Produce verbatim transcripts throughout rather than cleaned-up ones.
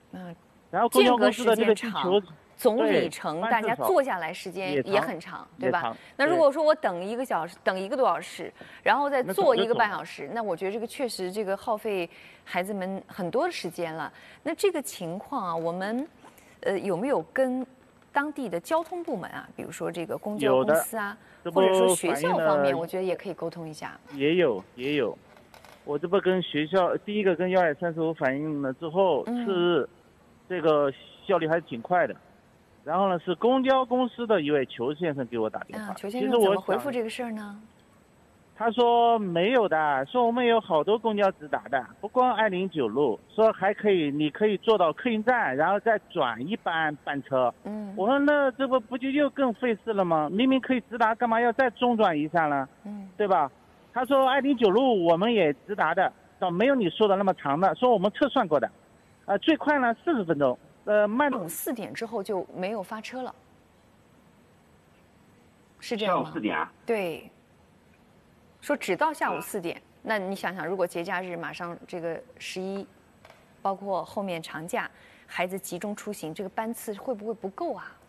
嗯， 然后公交公司的这个地球。 总里程大家坐下来时间也很长，对吧？那如果说我等一个小时，等一个多小时，然后再坐一个半小时，那我觉得这个确实这个耗费孩子们很多的时间了。那这个情况啊，我们呃有没有跟当地的交通部门啊，比如说这个公交公司啊，或者说学校方面，我觉得也可以沟通一下。 也有也有，我这不跟学校第一个跟幺二三四五反映了之后，次日这个效率还是挺快的。然后呢，是公交公司的一位裘先生给我打电话。 啊，裘先生怎么回复这个事儿呢？ 他说没有的，说我们有好多公交直达的，不光二零九路，说还可以，你可以坐到客运站，然后再转一班班车。嗯，我说那这不不就又更费事了吗？明明可以直达，干嘛要再中转一下呢？嗯，对吧？他说二零九路我们也直达的，倒没有你说的那么长的，说我们测算过的，呃，最快呢四十分钟。呃，慢下午四点之后就没有发车了，是这样吗？ 下午四点啊？ 对，说只到下午四点。啊、那你想想，如果节假日马上这个十一，包括后面长假，孩子集中出行，这个班次会不会不够啊？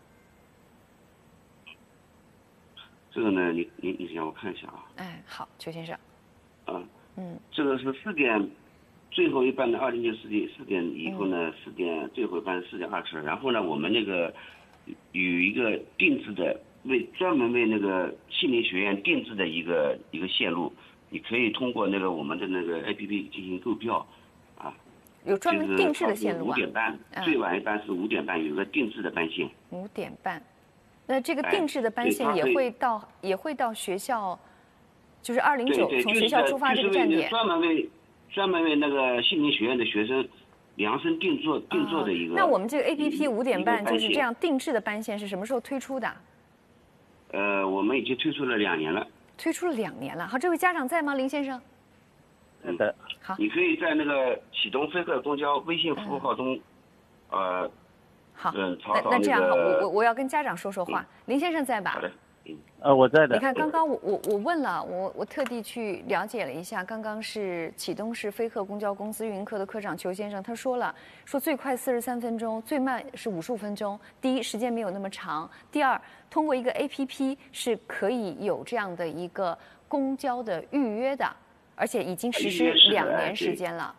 这个呢，你你你让我看一下啊。 哎，好，裘先生。 啊，嗯，这个是四点。最后一班的二零九四点四点以后呢，四点最后一班四点二十，然后呢，我们那个有一个定制的为专门为那个杏林学院定制的一个一个线路，你可以通过那个我们的那个 A P P 进行购票，啊， 有专门定制的线路啊。 五点半，最晚一班是五点半，有个定制的班线。 五点半，那这个定制的班线也会到也会到学校，就是二零九从学校出发这个站点。 专门为专门为那个杏林学院的学生量身定做定做的一个、 哦。那我们这个 A P P 五点半就是这样定制的班线是什么时候推出的？ 呃，我们已经推出了两年了。 推出了两年了。好，这位家长在吗？林先生？ 嗯的。 好。 你可以在那个启东飞鹤公交微信服务号中，嗯、呃。 好。 嗯， 那那这样好，我我我要跟家长说说话。嗯、林先生在吧？ 好的。 呃，我在的。 你看，刚刚我我我问了，我我特地去了解了一下，刚刚是启东市飞鹤公交公司运营科的科长裘先生，他说了，说最快四十三分钟，最慢是五十五分钟。第一，时间没有那么长；第二，通过一个 A P P 是可以有这样的一个公交的预约的，而且已经实施两年时间了。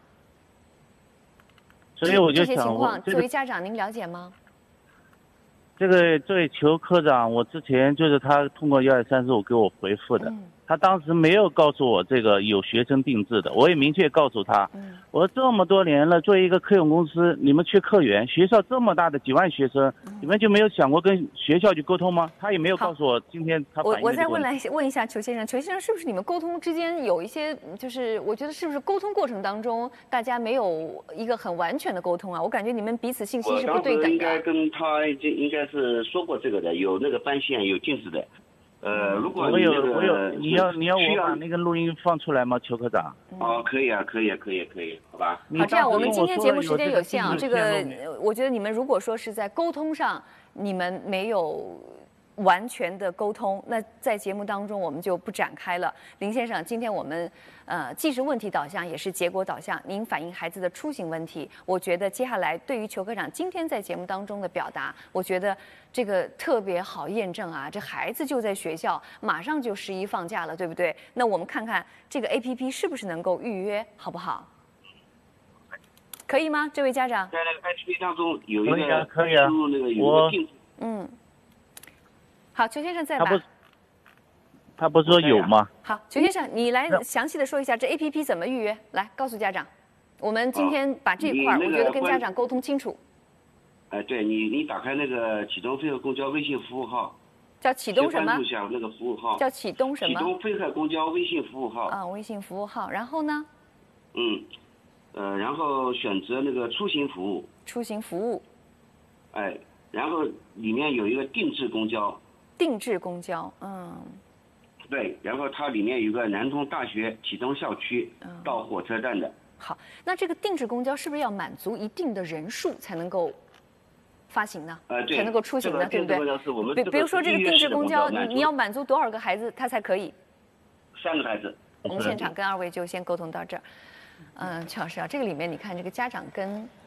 所以我就想，这些情况， 这个、 作为家长，您了解吗？ 这个这位裘科长，我之前就是他通过幺二三四五给我回复的，嗯、他当时没有告诉我这个有学生定制的，我也明确告诉他，嗯、我说这么多年了，作为一个客运公司，你们缺客源，学校这么大的几万学生，嗯、你们就没有想过跟学校去沟通吗？他也没有告诉我今天他反映的。 我我再问来问一下裘先生，裘先生是不是你们沟通之间有一些，就是我觉得是不是沟通过程当中大家没有一个很完全的沟通啊？我感觉你们彼此信息是不对等的。 我当时应该跟他应该是说过这个的，有那个班线有定制的。呃，如果我有我有，你要你要我把那个录音放出来吗，裘科长？ 哦，可以啊，可以啊，可以，可以，好吧。 好，这样我们今天节目时间有限啊，这个我觉得你们如果说是在沟通上你们没有完全的沟通，那在节目当中我们就不展开了。林先生，今天我们呃既是问题导向，也是结果导向。您反映孩子的出行问题，我觉得接下来对于裘科长今天在节目当中的表达，我觉得这个特别好验证啊。这孩子就在学校，马上就十一放假了，对不对？那我们看看这个 A P P 是不是能够预约，好不好？可以吗？这位家长？ 在那个 A P P 当中有一个可以啊，可以啊， 输入那个有一个定制。 嗯。好，裘先生在吧？ 他不，他不说有吗？ 好，裘先生，你来详细的说一下这 A P P 怎么预约，来告诉家长。我们今天把这块儿，我觉得跟家长沟通清楚。 哎，对你，你打开那个启东飞鹤公交微信服务号。 叫启东什么？ 关注一下那个服务号。 叫启东什么？ 启东飞鹤公交微信服务号。 啊，微信服务号，然后呢？ 嗯，呃，然后选择那个出行服务。 出行服务。 哎，然后里面有一个定制公交。 定制公交，嗯， 对，然后它里面有个南通大学启东校区到火车站的。嗯、 好，那这个定制公交是不是要满足一定的人数才能够发行呢？ 呃，对， 才能够出行呢， 这个、 对不对？比比如说这个定制公交，你你要满足多少个孩子，它才可以？ 三个孩子。 我们现场跟二位就先沟通到这儿。嗯，乔老师啊，这个里面你看这个家长跟